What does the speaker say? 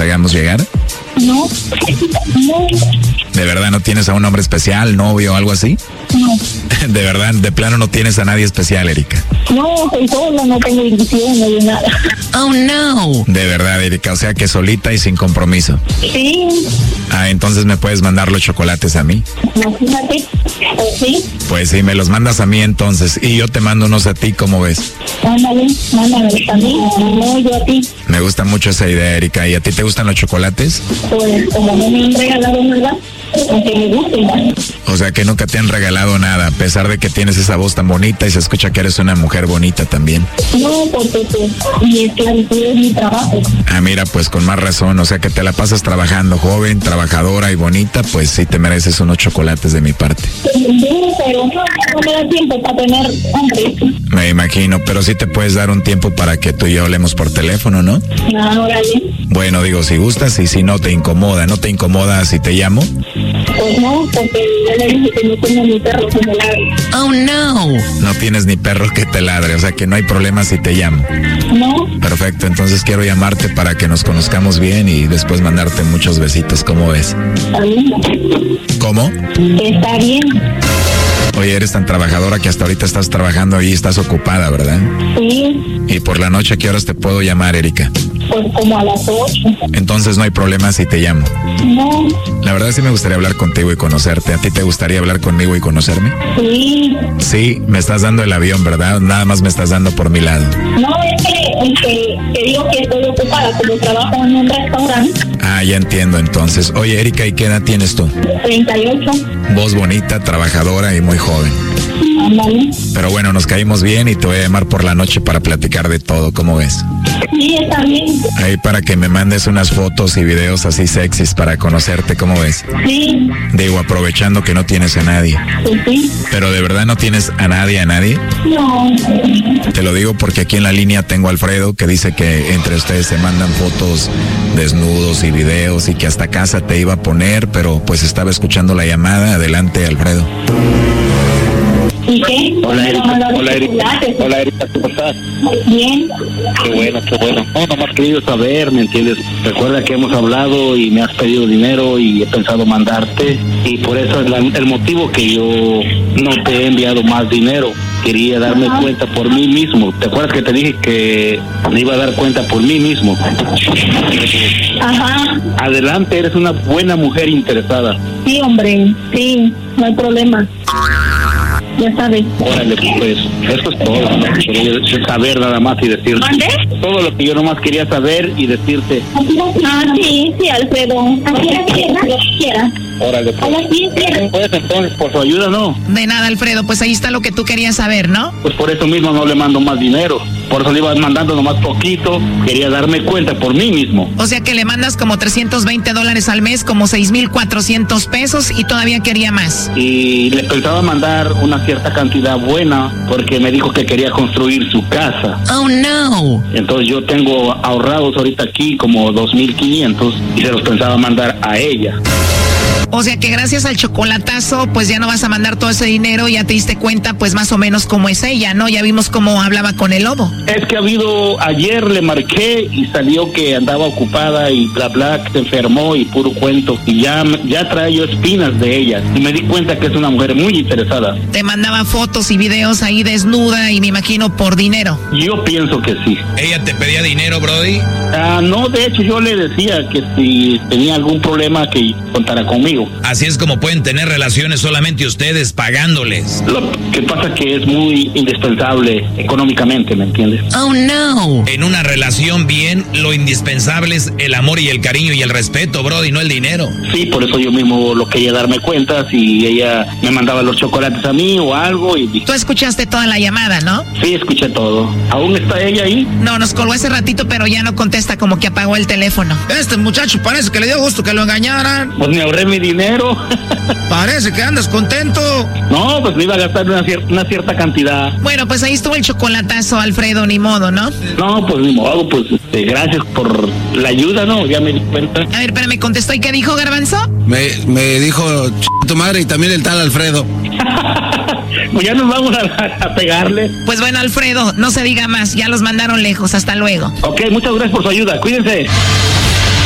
hagamos llegar? No. ¿De verdad no tienes a un hombre especial, novio o algo así? No. ¿De verdad, de plano no tienes a nadie especial, Erika? No, soy sola, no tengo ilusión, no hay nada. Oh, no. De verdad, Erika, o sea que solita y sin compromiso. Sí. Ah, entonces me puedes mandar los chocolates a mí. Imagínate. Sí. Pues sí, me los mandas a mí entonces y yo te mando unos a ti, ¿cómo ves? Mándame a mí, no yo a ti. Me gusta mucho esa idea, Erika. ¿Y a ti te gustan los chocolates? Pues como no me han regalado nada, aunque me gusten. O sea que nunca te han regalado nada, a pesar de que tienes esa voz tan bonita y se escucha que eres una mujer bonita también. No, porque pues mi esclavitud es mi trabajo. Ah, mira, pues con más razón, o sea que te la pasas trabajando, joven, trabajadora y bonita, pues sí te mereces unos chocolates de mi parte. Sí, pero no me da tiempo para tener hambre. Me imagino, pero sí te puedes dar un tiempo para que tú y yo hablemos por teléfono, ¿no? Ah, órale. Bueno, digo, si gustas y si no te incomoda, ¿no te incomoda si te llamo? Pues no, porque yo le dije que no tengo ni perro que me ladre. Oh, no. No tienes ni perro que te ladre, o sea que no hay problema si te llamo. No, Perfecto, entonces quiero llamarte para que nos conozcamos bien y después mandarte muchos besitos, ¿cómo ves? está bien. ¿Cómo? Está bien. Oye, eres tan trabajadora que hasta ahorita estás trabajando y estás ocupada, ¿verdad? Sí, Y por la noche, ¿a qué horas te puedo llamar, Erika? pues como a las 8. Entonces no hay problema si te llamo. No, La verdad sí me gustaría hablar contigo y conocerte. ¿A ti te gustaría hablar conmigo y conocerme? sí. Sí, me estás dando el avión, ¿verdad? Nada más me estás dando por mi lado. No, es que digo que estoy ocupada, como trabajo en un restaurante. Ah, ya entiendo entonces. Oye, Erika, ¿y qué edad tienes tú? 38. Voz bonita, trabajadora y muy joven. Ándale. Pero bueno, nos caímos bien y te voy a llamar por la noche para platicar de todo, ¿cómo ves? Sí, está bien. Ahí para que me mandes unas fotos y videos así sexys para conocerte, ¿cómo ves? Sí, Digo, aprovechando que no tienes a nadie. pues sí. Pero de verdad no tienes a nadie, No, Te lo digo porque aquí en la línea tengo a Alfredo que dice que entre ustedes se mandan fotos desnudos y videos y que hasta casa te iba a poner, pero pues estaba escuchando la llamada. Adelante, Alfredo. ¿y qué? Hola, Erika. Hola, Erika. Chocolates. Hola, Erika, ¿cómo estás? Bien. Qué bueno, qué bueno. No, nomás querido saber, ¿me entiendes? Recuerda que hemos hablado y me has pedido dinero y he pensado mandarte y por eso es el motivo que yo no te he enviado más dinero. Quería darme cuenta por mí mismo. ¿Te acuerdas que te dije que me iba a dar cuenta por mí mismo? Ajá. Adelante, eres una buena mujer interesada. Sí, hombre. Sí, no hay problema. Ya sabes. Órale, pues, eso es todo. Quería saber nada más y decirte. ¿Mande? Todo lo que yo nomás quería saber y decirte. Ah, sí, Alfredo. Aquí lo que quieras. Órale, pues. Hola, sí, sí. Pues entonces, por su ayuda, no. De nada, Alfredo, pues ahí está lo que tú querías saber, ¿no? Pues por eso mismo no le mando más dinero. Por eso le iba mandando nomás poquito. Quería darme cuenta por mí mismo. O sea que le mandas como $320 al mes, como 6,400 pesos y todavía quería más. Y le pensaba mandar una cierta cantidad buena porque me dijo que quería construir su casa. Oh, no. Entonces yo tengo ahorrados ahorita aquí como 2,500 y se los pensaba mandar a ella. O sea que gracias al chocolatazo, pues ya no vas a mandar todo ese dinero, ya te diste cuenta pues más o menos cómo es ella, ¿no? Ya vimos cómo hablaba con el lobo. Es que ayer le marqué y salió que andaba ocupada y bla bla, que se enfermó y puro cuento. Y ya trae yo espinas de ella. Y me di cuenta que es una mujer muy interesada. Te mandaba fotos y videos ahí desnuda y me imagino por dinero. Yo pienso que sí. ¿Ella te pedía dinero, Brody? No, de hecho yo le decía que si tenía algún problema que contara conmigo. Así es como pueden tener relaciones solamente ustedes pagándoles. Lo que pasa es que es muy indispensable económicamente, ¿me entiendes? Oh, no. En una relación bien, lo indispensable es el amor y el cariño y el respeto, Brody, no el dinero. Sí, por eso yo mismo lo quería darme cuenta si ella me mandaba los chocolates a mí o algo y Tú escuchaste toda la llamada, ¿no? sí, escuché todo. ¿Aún está ella ahí? No, nos colgó hace ratito, pero ya no contesta, como que apagó el teléfono. Este muchacho parece que le dio gusto que lo engañaran. Pues me ahorré mi dinero. Parece que andas contento. No, pues me iba a gastar una cierta cantidad. Bueno, pues ahí estuvo el chocolatazo, Alfredo, ni modo, ¿no? No, pues ni modo, pues gracias por la ayuda, ¿no? Ya me di cuenta. A ver, espérame, contestó. ¿Y qué dijo, Garbanzo? Me dijo tu madre y también el tal Alfredo. Pues ya nos vamos a pegarle. Pues bueno, Alfredo, no se diga más, ya los mandaron lejos, hasta luego. Ok, muchas gracias por su ayuda, cuídense.